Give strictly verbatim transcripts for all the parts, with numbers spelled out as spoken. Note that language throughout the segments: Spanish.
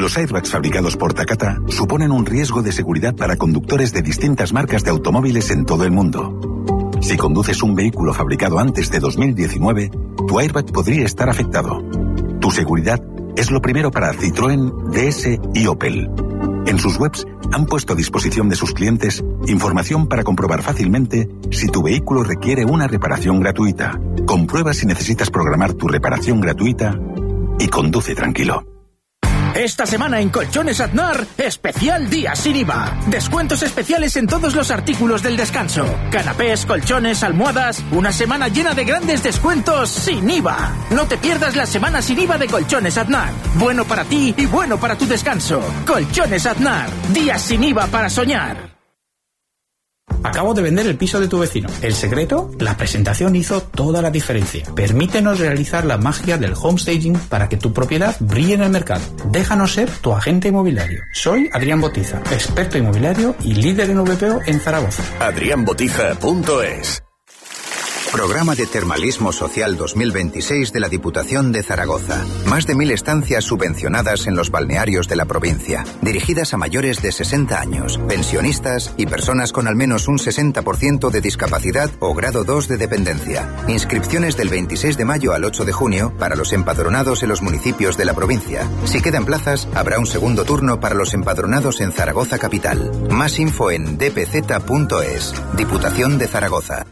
Los airbags fabricados por Takata suponen un riesgo de seguridad para conductores de distintas marcas de automóviles en todo el mundo. Si conduces un vehículo fabricado antes de dos mil diecinueve, tu airbag podría estar afectado. Tu seguridad es lo primero para Citroën, D S y Opel. En sus webs han puesto a disposición de sus clientes información para comprobar fácilmente si tu vehículo requiere una reparación gratuita. Comprueba si necesitas programar tu reparación gratuita y conduce tranquilo. Esta semana en Colchones Aznar, especial día sin I V A. Descuentos especiales en todos los artículos del descanso. Canapés, colchones, almohadas. Una semana llena de grandes descuentos sin I V A. No te pierdas la semana sin I V A de Colchones Aznar. Bueno para ti y bueno para tu descanso. Colchones Aznar. Días sin I V A para soñar. Acabo de vender el piso de tu vecino. ¿El secreto? La presentación hizo toda la diferencia. Permítenos realizar la magia del homestaging para que tu propiedad brille en el mercado. Déjanos ser tu agente inmobiliario. Soy Adrián Botiza, experto inmobiliario y líder en V P O en Zaragoza. adrián botiza punto es. Programa de Termalismo Social dos mil veintiséis de la Diputación de Zaragoza. Más de mil estancias subvencionadas en los balnearios de la provincia, dirigidas a mayores de sesenta años, pensionistas y personas con al menos un sesenta por ciento de discapacidad o grado dos de dependencia. Inscripciones del veintiséis de mayo al ocho de junio para los empadronados en los municipios de la provincia. Si quedan plazas, habrá un segundo turno para los empadronados en Zaragoza Capital. Más info en d p z punto es. Diputación de Zaragoza.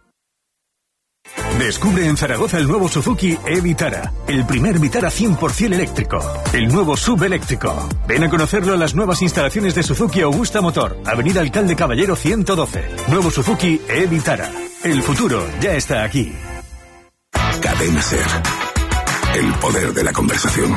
Descubre en Zaragoza el nuevo Suzuki e-Vitara, el primer Vitara cien por ciento eléctrico, el nuevo S U V eléctrico. Ven a conocerlo en las nuevas instalaciones de Suzuki Augusta Motor, Avenida Alcalde Caballero ciento doce. Nuevo Suzuki e-Vitara. El futuro ya está aquí. Cadena Ser. El poder de la conversación.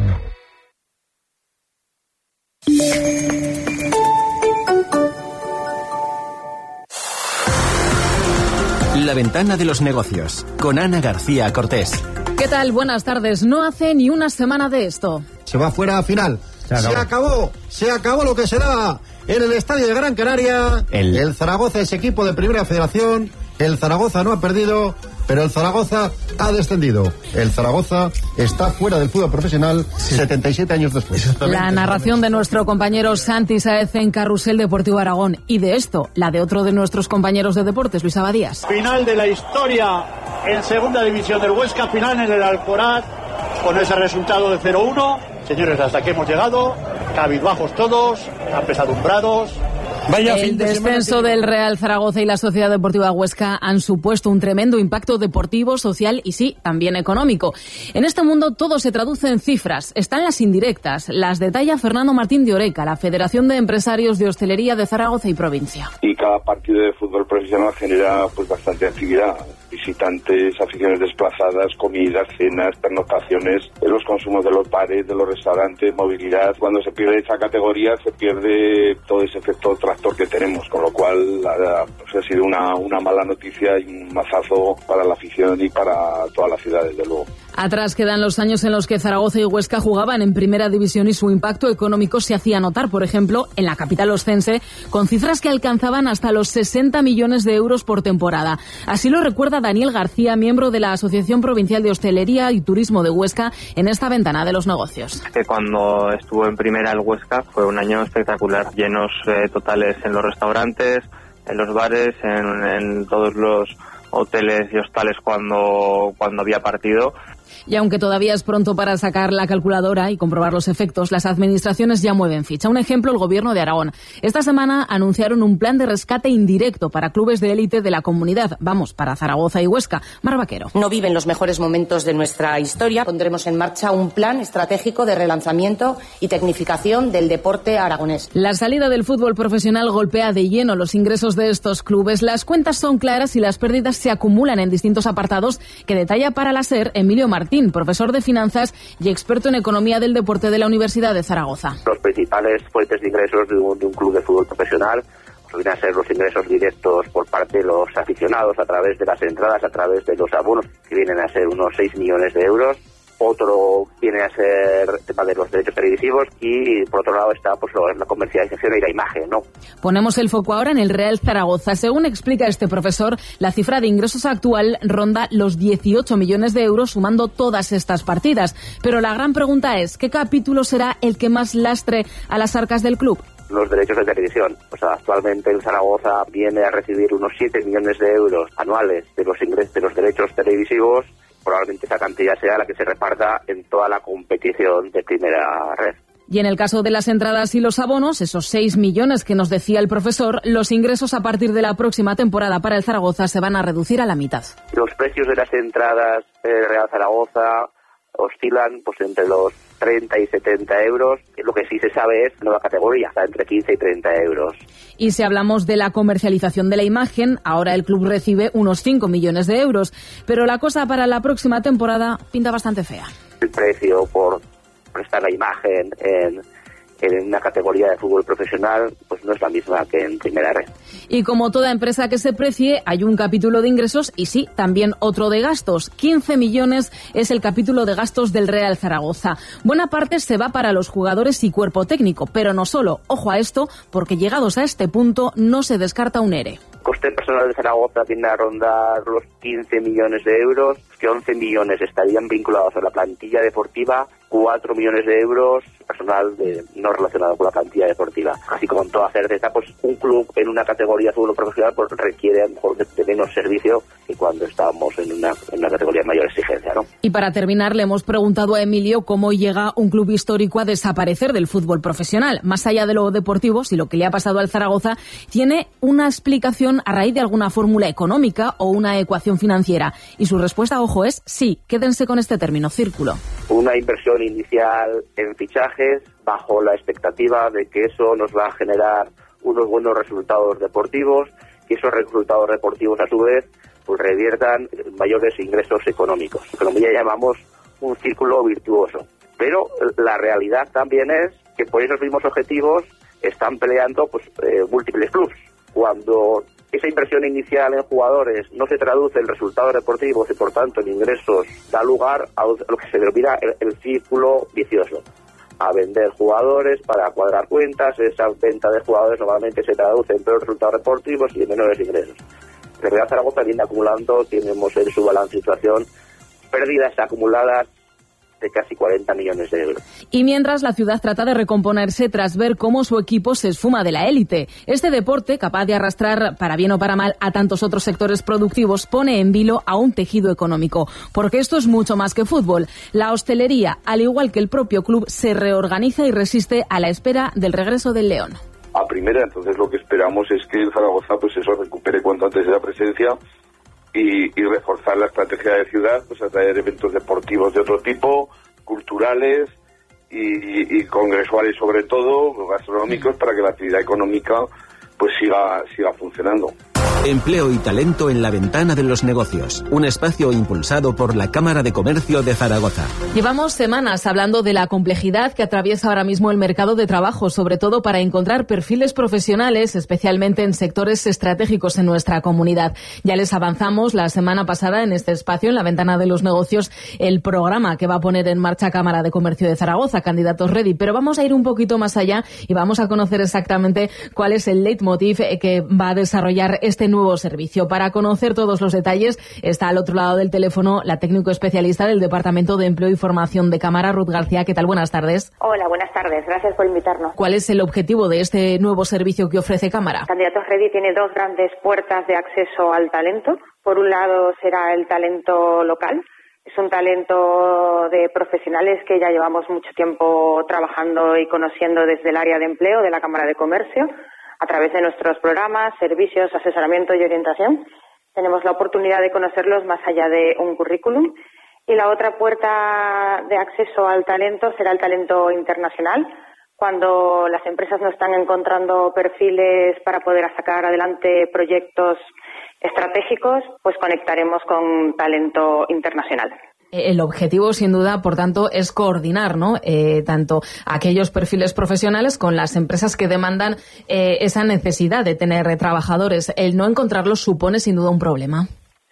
La ventana de los negocios, con Ana García Cortés. ¿Qué tal? Buenas tardes. No hace ni una semana de esto. Se va fuera a final. Se acabó. Se acabó, se acabó lo que se da en el estadio de Gran Canaria. El, el Zaragoza es equipo de Primera Federación. El Zaragoza no ha perdido, pero el Zaragoza ha descendido. El Zaragoza está fuera del fútbol profesional sí. setenta y siete años después. La narración de nuestro compañero Santi Sáez en Carrusel Deportivo Aragón. Y de esto, la de otro de nuestros compañeros de deportes, Luis Abadías. Final de la historia en segunda división del Huesca, final en el Alcoraz, con ese resultado de cero uno. Señores, hasta aquí hemos llegado, cabizbajos todos, apesadumbrados. Vaya el descenso del Real Zaragoza y la Sociedad Deportiva Huesca han supuesto un tremendo impacto deportivo, social y sí, también económico. En este mundo todo se traduce en cifras. Están las indirectas. Las detalla Fernando Martín de Oreca, la Federación de Empresarios de Hostelería de Zaragoza y provincia. Y cada partido de fútbol profesional genera pues bastante actividad. Visitantes, aficiones desplazadas, comidas, cenas, pernoctaciones, los consumos de los bares, de los restaurantes, movilidad. Cuando se pierde esa categoría se pierde todo ese efecto tractor que tenemos, con lo cual ha, pues ha sido una, una mala noticia y un mazazo para la afición y para toda la ciudad, desde luego. Atrás quedan los años en los que Zaragoza y Huesca jugaban en primera división y su impacto económico se hacía notar, por ejemplo, en la capital oscense, con cifras que alcanzaban hasta los sesenta millones de euros por temporada. Así lo recuerda Daniel García, miembro de la Asociación Provincial de Hostelería y Turismo de Huesca, en esta ventana de los negocios. Que cuando estuvo en primera el Huesca fue un año espectacular, llenos eh, totales en los restaurantes, en los bares, en, en todos los hoteles y hostales cuando, cuando había partido. Y aunque todavía es pronto para sacar la calculadora y comprobar los efectos, las administraciones ya mueven ficha. Un ejemplo, el Gobierno de Aragón. Esta semana anunciaron un plan de rescate indirecto para clubes de élite de la comunidad. Vamos, para Zaragoza y Huesca. Mar Vaquero. No viven los mejores momentos de nuestra historia. Pondremos en marcha un plan estratégico de relanzamiento y tecnificación del deporte aragonés. La salida del fútbol profesional golpea de lleno los ingresos de estos clubes. Las cuentas son claras y las pérdidas se acumulan en distintos apartados que detalla para la SER Emilio Martín, profesor de finanzas y experto en economía del deporte de la Universidad de Zaragoza. Los principales fuentes de ingresos de un, de un club de fútbol profesional pues vienen a ser los ingresos directos por parte de los aficionados a través de las entradas, a través de los abonos, que vienen a ser unos seis millones de euros. Otro viene a ser el tema de los derechos televisivos y por otro lado está pues la comercialización y la imagen, ¿no? Ponemos el foco ahora en el Real Zaragoza. Según explica este profesor, la cifra de ingresos actual ronda los dieciocho millones de euros sumando todas estas partidas. Pero la gran pregunta es, ¿qué capítulo será el que más lastre a las arcas del club? Los derechos de televisión. O sea, actualmente el Zaragoza viene a recibir unos siete millones de euros anuales de los ingresos de los derechos televisivos. Probablemente esa cantidad sea la que se reparta en toda la competición de primera red. Y en el caso de las entradas y los abonos, esos seis millones que nos decía el profesor, los ingresos a partir de la próxima temporada para el Zaragoza se van a reducir a la mitad. Los precios de las entradas del Real Zaragoza oscilan pues entre los treinta y setenta euros. Lo que sí se sabe es nueva categoría, está entre quince y treinta euros. Y si hablamos de la comercialización de la imagen, ahora el club recibe unos cinco millones de euros. Pero la cosa para la próxima temporada pinta bastante fea. El precio por prestar la imagen en, en una categoría de fútbol profesional pues no es la misma que en primera red. Y como toda empresa que se precie, hay un capítulo de ingresos y sí, también otro de gastos. quince millones es el capítulo de gastos del Real Zaragoza. Buena parte se va para los jugadores y cuerpo técnico, pero no solo. Ojo a esto, porque llegados a este punto no se descarta un ERE. El coste personal de Zaragoza viene a rondar los quince millones de euros, que once millones estarían vinculados a la plantilla deportiva, cuatro millones de euros personal de, no relacionado con la plantilla deportiva. Así como en toda certeza, pues un club en una categoría de fútbol profesional pues requiere a lo mejor de, de menos servicio que cuando estamos en una, en una categoría de mayor exigencia, ¿no? Y para terminar, le hemos preguntado a Emilio cómo llega un club histórico a desaparecer del fútbol profesional. Más allá de lo deportivo, si lo que le ha pasado al Zaragoza tiene una explicación a raíz de alguna fórmula económica o una ecuación financiera. Y su respuesta, ojo, es sí. Quédense con este término, círculo. Una inversión inicial en fichajes bajo la expectativa de que eso nos va a generar unos buenos resultados deportivos y esos resultados deportivos a su vez pues reviertan mayores ingresos económicos, como ya llamamos un círculo virtuoso. Pero la realidad también es que por esos mismos objetivos están peleando pues eh, múltiples clubes. Cuando esa inversión inicial en jugadores no se traduce en resultados deportivos y por tanto en ingresos, da lugar a lo que se denomina el, el círculo vicioso. A vender jugadores para cuadrar cuentas, esa venta de jugadores normalmente se traduce en peores resultados deportivos y en menores ingresos. El Real Zaragoza viene acumulando, tenemos en su balance de situación pérdidas acumuladas de casi cuarenta millones de euros. Y mientras la ciudad trata de recomponerse tras ver cómo su equipo se esfuma de la élite. Este deporte, capaz de arrastrar, para bien o para mal, a tantos otros sectores productivos, pone en vilo a un tejido económico. Porque esto es mucho más que fútbol. La hostelería, al igual que el propio club, se reorganiza y resiste a la espera del regreso del León. A primera, entonces lo que esperamos es que el Zaragoza, pues eso, recupere cuanto antes de la presencia y, y reforzar la estrategia de ciudad, pues atraer eventos deportivos de otro tipo, culturales y, y congresuales sobre todo, gastronómicos, para que la actividad económica pues siga, siga funcionando. Empleo y talento en la ventana de los negocios. Un espacio impulsado por la Cámara de Comercio de Zaragoza. Llevamos semanas hablando de la complejidad que atraviesa ahora mismo el mercado de trabajo, sobre todo para encontrar perfiles profesionales, especialmente en sectores estratégicos en nuestra comunidad. Ya les avanzamos la semana pasada en este espacio, en la ventana de los negocios, el programa que va a poner en marcha Cámara de Comercio de Zaragoza, Candidatos Ready. Pero vamos a ir un poquito más allá y vamos a conocer exactamente cuál es el leitmotiv que va a desarrollar este nuevo servicio. Para conocer todos los detalles está al otro lado del teléfono la técnico especialista del Departamento de Empleo y Formación de Cámara, Ruth García. ¿Qué tal? Buenas tardes. Hola, buenas tardes. Gracias por invitarnos. ¿Cuál es el objetivo de este nuevo servicio que ofrece Cámara? Candidatos Ready tiene dos grandes puertas de acceso al talento. Por un lado será el talento local. Es un talento de profesionales que ya llevamos mucho tiempo trabajando y conociendo desde el área de empleo de la Cámara de Comercio. A través de nuestros programas, servicios, asesoramiento y orientación, tenemos la oportunidad de conocerlos más allá de un currículum. Y la otra puerta de acceso al talento será el talento internacional. Cuando las empresas no están encontrando perfiles para poder sacar adelante proyectos estratégicos, pues conectaremos con talento internacional. El objetivo, sin duda, por tanto, es coordinar, ¿no? Eh, tanto aquellos perfiles profesionales con las empresas que demandan eh, esa necesidad de tener trabajadores. El no encontrarlos supone, sin duda, un problema.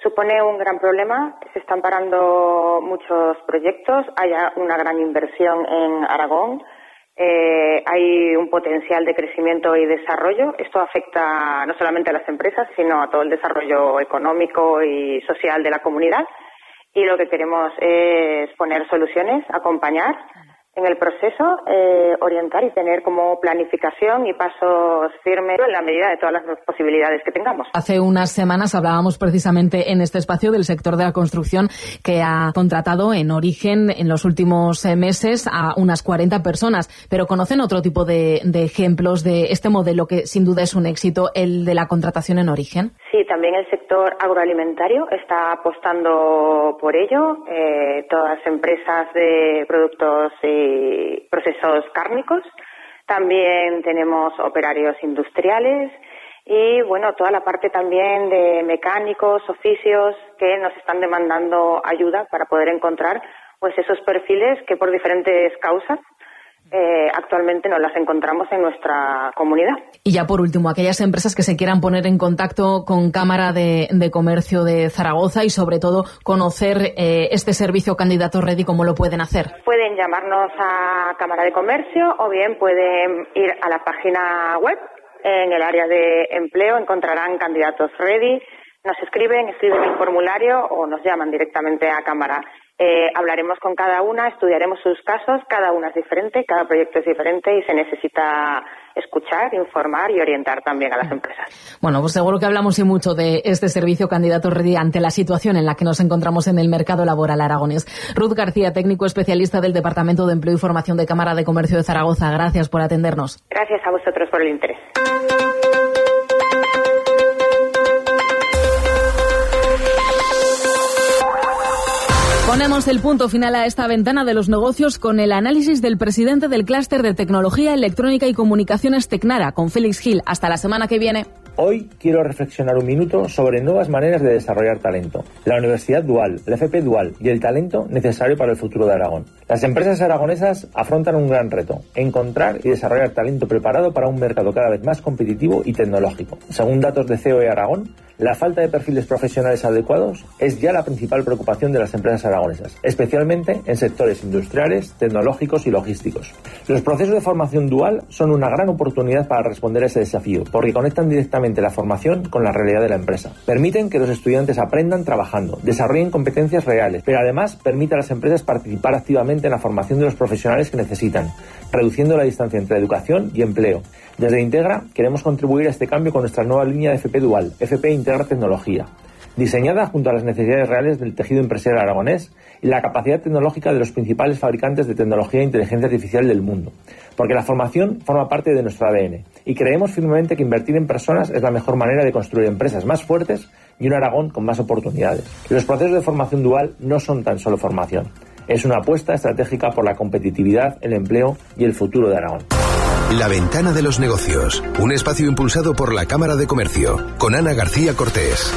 Supone un gran problema, se están parando muchos proyectos, hay una gran inversión en Aragón, eh, hay un potencial de crecimiento y desarrollo. Esto afecta no solamente a las empresas, sino a todo el desarrollo económico y social de la comunidad. Y lo que queremos es poner soluciones, acompañar en el proceso, eh, orientar y tener como planificación y pasos firmes en la medida de todas las posibilidades que tengamos. Hace unas semanas hablábamos precisamente en este espacio del sector de la construcción, que ha contratado en Origen en los últimos meses a unas cuarenta personas, pero ¿conocen otro tipo de, de ejemplos de este modelo que sin duda es un éxito, el de la contratación en Origen? Sí, también el sector agroalimentario está apostando por ello. Eh, todas las empresas de productos y procesos cárnicos. También tenemos operarios industriales y, bueno, toda la parte también de mecánicos, oficios que nos están demandando ayuda para poder encontrar pues esos perfiles que por diferentes causas Eh, actualmente no las encontramos en nuestra comunidad. Y ya por último, aquellas empresas que se quieran poner en contacto con Cámara de, de Comercio de Zaragoza y sobre todo conocer eh, este servicio Candidato Ready, ¿cómo lo pueden hacer? Pueden llamarnos a Cámara de Comercio o bien pueden ir a la página web. En el área de empleo encontrarán Candidatos Ready, nos escriben, escriben el formulario o nos llaman directamente a Cámara. Eh, hablaremos con cada una, estudiaremos sus casos, cada una es diferente, cada proyecto es diferente y se necesita escuchar, informar y orientar también a las empresas. Bueno, pues seguro que hablamos y mucho de este servicio Candidato Ready ante la situación en la que nos encontramos en el mercado laboral aragonés. Ruth García, técnico especialista del Departamento de Empleo y Formación de Cámara de Comercio de Zaragoza, gracias por atendernos. Gracias a vosotros por el interés. Ponemos el punto final a esta ventana de los negocios con el análisis del presidente del clúster de Tecnología, Electrónica y Comunicaciones Tecnara, con Félix Gil. Hasta la semana que viene. Hoy quiero reflexionar un minuto sobre nuevas maneras de desarrollar talento. La Universidad Dual, la F P Dual y el talento necesario para el futuro de Aragón. Las empresas aragonesas afrontan un gran reto: encontrar y desarrollar talento preparado para un mercado cada vez más competitivo y tecnológico. Según datos de C O E Aragón, la falta de perfiles profesionales adecuados es ya la principal preocupación de las empresas aragonesas, especialmente en sectores industriales, tecnológicos y logísticos. Los procesos de formación dual son una gran oportunidad para responder a ese desafío, porque conectan directamente la formación con la realidad de la empresa. Permiten que los estudiantes aprendan trabajando, desarrollen competencias reales, pero además permite a las empresas participar activamente en la formación de los profesionales que necesitan, reduciendo la distancia entre educación y empleo. Desde Integra queremos contribuir a este cambio con nuestra nueva línea de F P Dual, F P Integra Tecnología, diseñada junto a las necesidades reales del tejido empresarial aragonés y la capacidad tecnológica de los principales fabricantes de tecnología e inteligencia artificial del mundo. Porque la formación forma parte de nuestro A D N y creemos firmemente que invertir en personas es la mejor manera de construir empresas más fuertes y un Aragón con más oportunidades. Los procesos de formación dual no son tan solo formación. Es una apuesta estratégica por la competitividad, el empleo y el futuro de Aragón. La Ventana de los Negocios, un espacio impulsado por la Cámara de Comercio, con Ana García Cortés.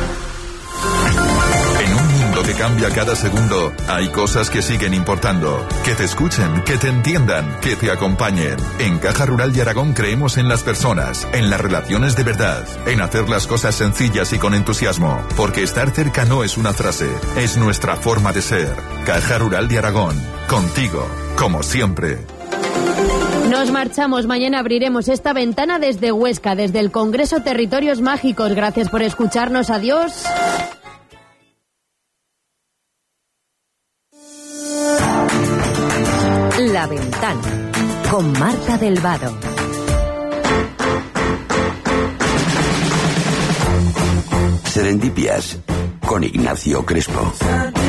En un mundo que cambia cada segundo, hay cosas que siguen importando. Que te escuchen, que te entiendan, que te acompañen. En Caja Rural de Aragón creemos en las personas, en las relaciones de verdad, en hacer las cosas sencillas y con entusiasmo. Porque estar cerca no es una frase, es nuestra forma de ser. Caja Rural de Aragón, contigo, como siempre. Nos marchamos, mañana abriremos esta ventana desde Huesca, desde el Congreso Territorios Mágicos. Gracias por escucharnos, adiós. La Ventana, con Marta del Vado. Serendipias, con Ignacio Crespo.